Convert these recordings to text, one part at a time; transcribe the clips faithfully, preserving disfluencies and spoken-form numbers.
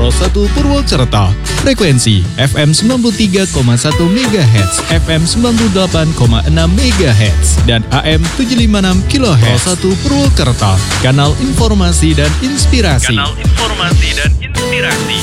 Pro satu Purwokerto. Frekuensi F M sembilan puluh tiga koma satu MHz, F M sembilan puluh delapan koma enam MHz, dan A M tujuh ratus lima puluh enam kilohertz. Pro satu Purwokerto, kanal informasi dan inspirasi. Kanal informasi dan inspirasi.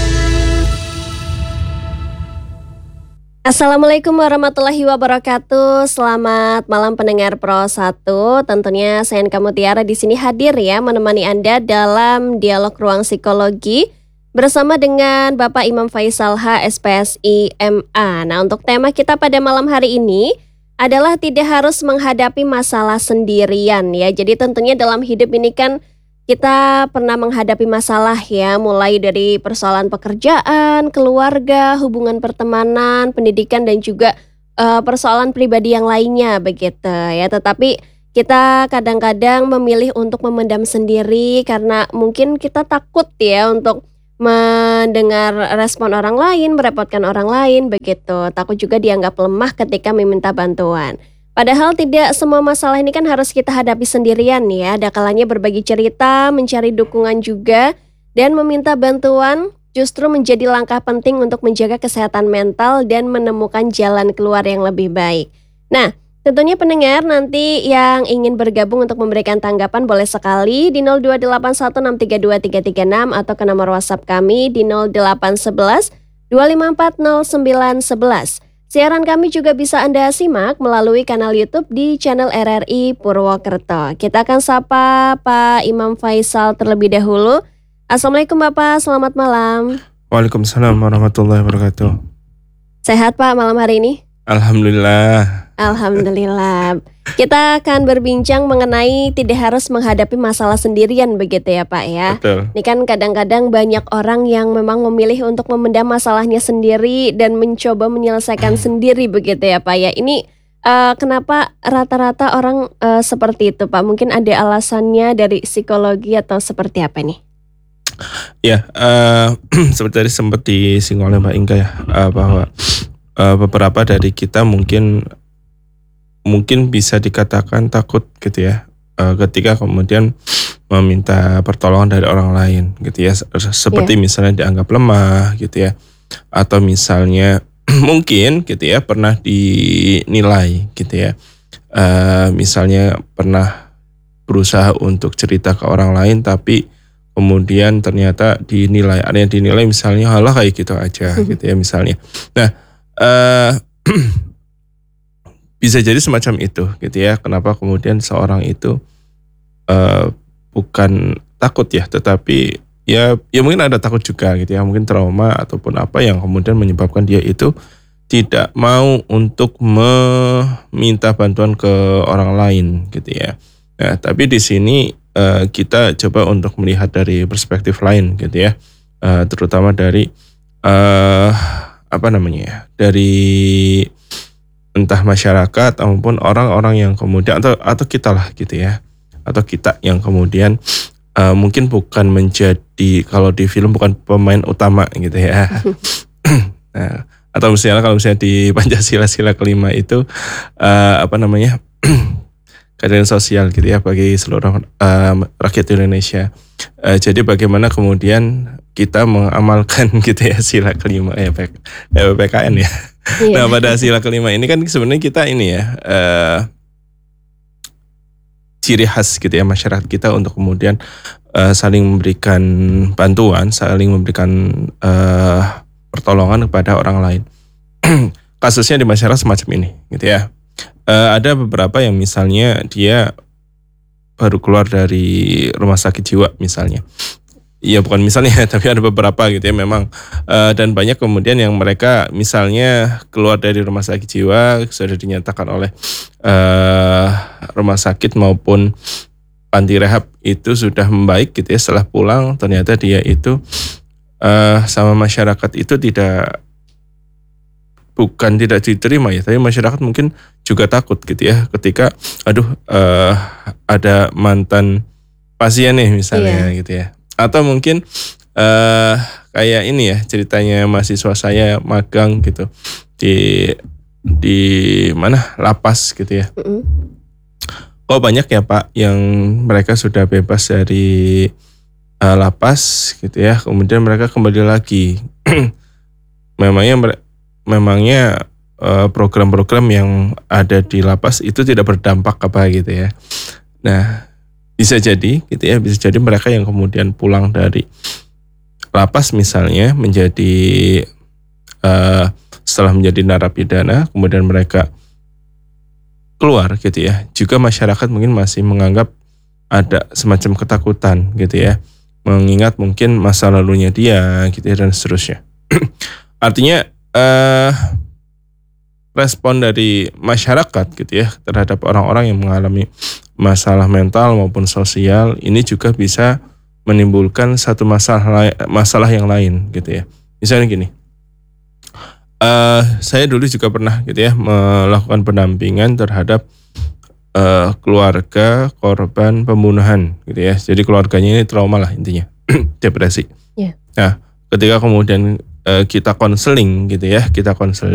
Assalamualaikum warahmatullahi wabarakatuh. Selamat malam pendengar Pro satu. Tentunya saya Anka Mutiara di sini hadir ya menemani Anda dalam dialog ruang psikologi bersama dengan Bapak Imam Faisal H, S P S I M A. Nah, untuk tema kita pada malam hari ini adalah tidak harus menghadapi masalah sendirian ya. Jadi tentunya dalam hidup ini kan kita pernah menghadapi masalah ya, mulai dari persoalan pekerjaan, keluarga, hubungan pertemanan, pendidikan, dan juga uh, persoalan pribadi yang lainnya begitu ya. Tetapi kita kadang-kadang memilih untuk memendam sendiri karena mungkin kita takut ya untuk mendengar respon orang lain, merepotkan orang lain begitu. Takut juga dianggap lemah ketika meminta bantuan. Padahal tidak semua masalah ini kan harus kita hadapi sendirian ya. Ada kalanya berbagi cerita, mencari dukungan juga, dan meminta bantuan justru menjadi langkah penting untuk menjaga kesehatan mental dan menemukan jalan keluar yang lebih baik. Nah, tentunya pendengar nanti yang ingin bergabung untuk memberikan tanggapan boleh sekali di nol dua delapan satu enam tiga dua tiga tiga enam atau ke nomor WhatsApp kami di nol delapan satu satu dua lima empat nol sembilan satu satu. Siaran kami juga bisa Anda simak melalui kanal YouTube di channel R R I Purwokerto. Kita akan sapa Pak Imam Faisal terlebih dahulu. Assalamualaikum Bapak, selamat malam. Waalaikumsalam warahmatullahi wabarakatuh. Sehat Pak malam hari ini? Alhamdulillah. Alhamdulillah. Kita akan berbincang mengenai tidak harus menghadapi masalah sendirian begitu ya Pak ya. Betul. Ini kan kadang-kadang banyak orang yang memang memilih untuk memendam masalahnya sendiri dan mencoba menyelesaikan sendiri begitu ya Pak ya. Ini uh, kenapa rata-rata orang uh, seperti itu Pak? Mungkin ada alasannya dari psikologi atau seperti apa nih? Ya, uh, seperti tadi sempat disinggung oleh Mbak Inka ya, uh, bahwa uh, beberapa dari kita mungkin mungkin bisa dikatakan takut gitu ya, uh, ketika kemudian meminta pertolongan dari orang lain gitu ya, seperti yeah. misalnya dianggap lemah gitu ya, atau misalnya mungkin gitu ya pernah dinilai gitu ya, uh, misalnya pernah berusaha untuk cerita ke orang lain tapi kemudian ternyata dinilai, ada yang dinilai misalnya halah kayak gitu aja gitu ya misalnya. Nah, uh, bisa jadi semacam itu gitu ya. Kenapa kemudian seorang itu uh, bukan takut ya, tetapi ya ya mungkin ada takut juga gitu ya, mungkin trauma ataupun apa yang kemudian menyebabkan dia itu tidak mau untuk meminta bantuan ke orang lain gitu ya. Nah, tapi di sini uh, kita coba untuk melihat dari perspektif lain gitu ya, uh, terutama dari uh, apa namanya ya, dari entah masyarakat maupun orang-orang yang kemudian atau atau kita lah gitu ya, atau kita yang kemudian uh, mungkin bukan menjadi, kalau di film bukan pemain utama gitu ya. Nah, atau misalnya kalau misalnya di Pancasila sila kelima itu uh, apa namanya keadilan sosial gitu ya bagi seluruh uh, rakyat Indonesia. Uh, jadi bagaimana kemudian kita mengamalkan gitu ya sila kelima ya P K N ya. Yeah. Nah, pada sila kelima ini kan sebenarnya kita ini ya uh, ciri khas gitu ya masyarakat kita untuk kemudian uh, saling memberikan bantuan, saling memberikan uh, pertolongan kepada orang lain. Kasusnya di masyarakat semacam ini gitu ya. Uh, ada beberapa yang misalnya dia baru keluar dari rumah sakit jiwa misalnya. Iya bukan misalnya, tapi ada beberapa gitu ya memang, uh, dan banyak kemudian yang mereka misalnya keluar dari rumah sakit jiwa sudah dinyatakan oleh uh, rumah sakit maupun panti rehab itu sudah membaik gitu ya, setelah pulang ternyata dia itu uh, sama masyarakat itu tidak bukan tidak diterima ya, tapi masyarakat mungkin juga takut gitu ya ketika aduh uh, ada mantan pasien nih misalnya yeah. gitu ya. Atau mungkin uh, kayak ini ya ceritanya mahasiswa saya magang gitu di di mana lapas gitu ya. Mm-hmm. Kok banyak ya Pak yang mereka sudah bebas dari uh, lapas gitu ya, kemudian mereka kembali lagi. memangnya memangnya uh, program-program yang ada di lapas itu tidak berdampak apa gitu ya. Nah, bisa jadi gitu ya, bisa jadi mereka yang kemudian pulang dari lapas misalnya menjadi uh, setelah menjadi narapidana, kemudian mereka keluar gitu ya, juga masyarakat mungkin masih menganggap ada semacam ketakutan gitu ya, mengingat mungkin masa lalunya dia gitu ya dan seterusnya. Artinya eh, respon dari masyarakat gitu ya terhadap orang-orang yang mengalami masalah mental maupun sosial ini juga bisa menimbulkan satu masalah masalah yang lain gitu ya. Misalnya gini, uh, saya dulu juga pernah gitu ya melakukan pendampingan terhadap uh, keluarga korban pembunuhan gitu ya. Jadi keluarganya ini trauma lah intinya, depresi. Yeah. Nah, ketika kemudian uh, kita konseling gitu ya, kita konseling